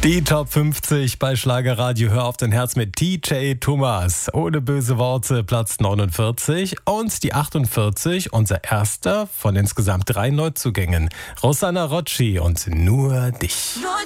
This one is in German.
Die Top 50 bei Schlagerradio Hör auf dein Herz mit DJ Thomas. Ohne böse Worte, Platz 49. Und die 48, unser erster von insgesamt 3 Neuzugängen. Rosanna Rocci und Nur dich.